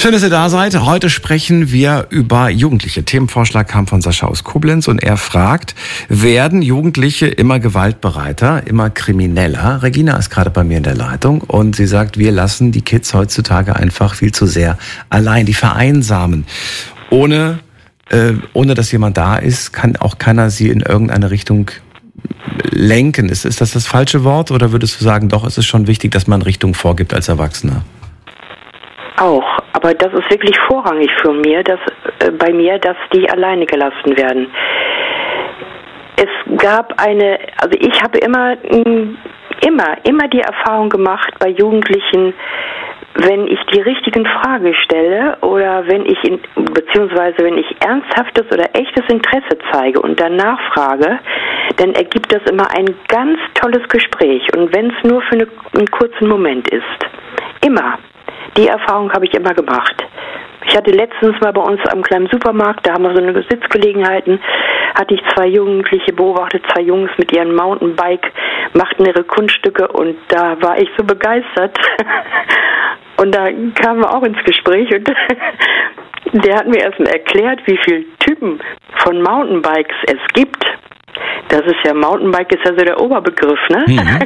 Schön, dass ihr da seid. Heute sprechen wir über Jugendliche. Themenvorschlag kam von Sascha aus Koblenz und er fragt, werden Jugendliche immer gewaltbereiter, immer krimineller? Regina ist gerade bei mir in der Leitung und sie sagt, wir lassen die Kids heutzutage einfach viel zu sehr allein. Die vereinsamen. Ohne dass jemand da ist, kann auch keiner sie in irgendeine Richtung lenken. Ist das falsche Wort oder würdest du sagen, doch, es ist schon wichtig, dass man Richtung vorgibt als Erwachsener? Auch, aber das ist wirklich vorrangig für mir, bei mir, dass die alleine gelassen werden. Es gab ich habe immer die Erfahrung gemacht bei Jugendlichen, wenn ich die richtigen Fragen stelle oder wenn ich ernsthaftes oder echtes Interesse zeige und danach frage, dann ergibt das immer ein ganz tolles Gespräch. Und wenn es nur für einen kurzen Moment ist. Immer. Die Erfahrung habe ich immer gemacht. Ich hatte letztens mal bei uns am kleinen Supermarkt, da haben wir so eine Sitzgelegenheiten, hatte ich 2 Jugendliche beobachtet, 2 Jungs mit ihrem Mountainbike, machten ihre Kunststücke und da war ich so begeistert. Und da kamen wir auch ins Gespräch und der hat mir erstmal erklärt, wie viele Typen von Mountainbikes es gibt. Das ist ja, Mountainbike ist ja so der Oberbegriff, ne? Mhm.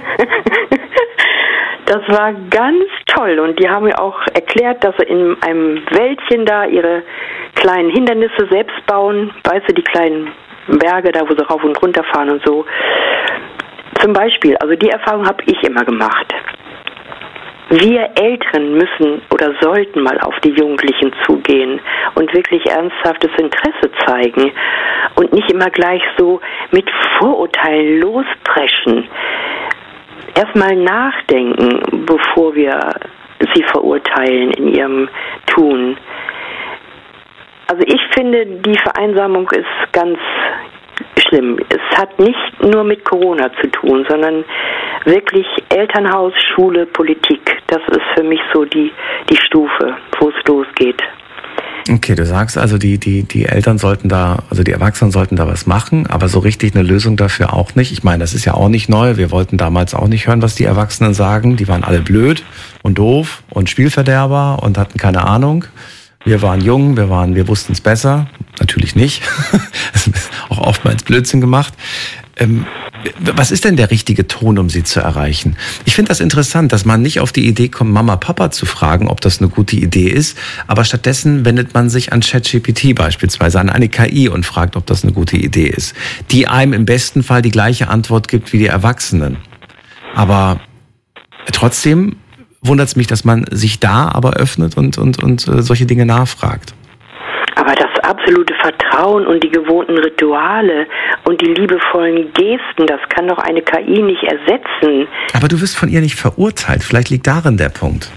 Das war ganz toll und die haben mir auch erklärt, dass sie in einem Wäldchen da ihre kleinen Hindernisse selbst bauen, weißt du, die kleinen Berge da, wo sie rauf und runter fahren und so. Zum Beispiel, also die Erfahrung habe ich immer gemacht. Wir Eltern müssen oder sollten mal auf die Jugendlichen zugehen und wirklich ernsthaftes Interesse zeigen und nicht immer gleich so mit Vorurteilen lospreschen. Erstmal nachdenken, bevor wir sie verurteilen in ihrem Tun. Also ich finde, die Vereinsamung ist ganz schlimm. Es hat nicht nur mit Corona zu tun, sondern wirklich Elternhaus, Schule, Politik. Das ist für mich so die Stufe, wo es losgeht. Okay, du sagst also, die Eltern sollten da, also die Erwachsenen sollten da was machen, aber so richtig eine Lösung dafür auch nicht. Ich meine, das ist ja auch nicht neu. Wir wollten damals auch nicht hören, was die Erwachsenen sagen. Die waren alle blöd und doof und Spielverderber und hatten keine Ahnung. Wir waren jung, wir wussten es besser. Natürlich nicht. Auch oftmals Blödsinn gemacht. Was ist denn der richtige Ton, um sie zu erreichen? Ich finde das interessant, dass man nicht auf die Idee kommt, Mama, Papa zu fragen, ob das eine gute Idee ist, aber stattdessen wendet man sich an ChatGPT beispielsweise, an eine KI und fragt, ob das eine gute Idee ist, die einem im besten Fall die gleiche Antwort gibt wie die Erwachsenen. Aber trotzdem wundert es mich, dass man sich da aber öffnet und solche Dinge nachfragt. Aber das absolute Vertrauen und die gewohnten Rituale und die liebevollen Gesten, das kann doch eine KI nicht ersetzen. Aber du wirst von ihr nicht verurteilt. Vielleicht liegt darin der Punkt.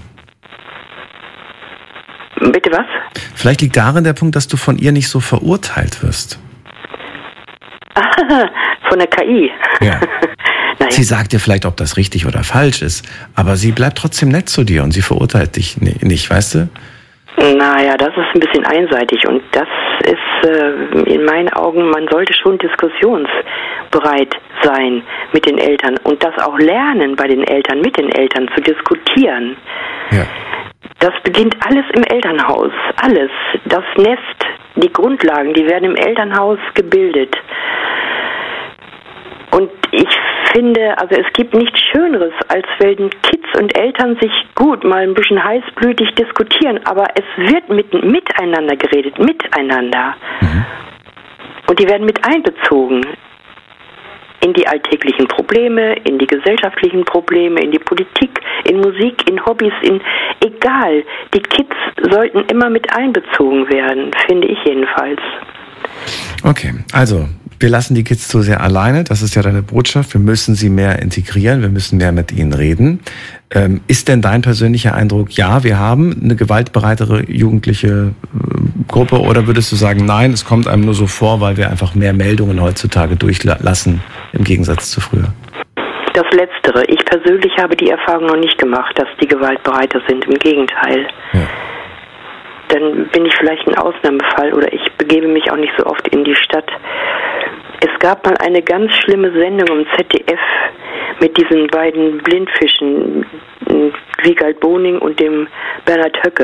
Bitte was? Vielleicht liegt darin der Punkt, dass du von ihr nicht so verurteilt wirst. Ah, von der KI. Ja. Naja. Sie sagt dir vielleicht, ob das richtig oder falsch ist, aber sie bleibt trotzdem nett zu dir und sie verurteilt dich nicht, weißt du? Naja, das ist ein bisschen einseitig und das ist in meinen Augen, man sollte schon diskussionsbereit sein mit den Eltern und das auch lernen bei den Eltern, mit den Eltern zu diskutieren. Ja. Das beginnt alles im Elternhaus, alles. Das Nest, die Grundlagen, die werden im Elternhaus gebildet. Und ich finde, also es gibt nichts Schöneres, als wenn Kids und Eltern sich gut mal ein bisschen heißblütig diskutieren, aber es wird miteinander geredet, miteinander. Mhm. Und die werden mit einbezogen in die alltäglichen Probleme, in die gesellschaftlichen Probleme, in die Politik, in Musik, in Hobbys, egal. Die Kids sollten immer mit einbezogen werden, finde ich jedenfalls. Okay, also wir lassen die Kids zu sehr alleine, das ist ja deine Botschaft. Wir müssen sie mehr integrieren, wir müssen mehr mit ihnen reden. Ist denn dein persönlicher Eindruck, ja, wir haben eine gewaltbereitere jugendliche Gruppe, oder würdest du sagen, nein, es kommt einem nur so vor, weil wir einfach mehr Meldungen heutzutage durchlassen, im Gegensatz zu früher? Das Letztere. Ich persönlich habe die Erfahrung noch nicht gemacht, dass die gewaltbereiter sind, im Gegenteil. Ja. Dann bin ich vielleicht ein Ausnahmefall oder ich begebe mich auch nicht so oft in die Stadt. Es gab mal eine ganz schlimme Sendung im ZDF mit diesen beiden Blindfischen, Wiegald Boning und dem Bernhard Höcke.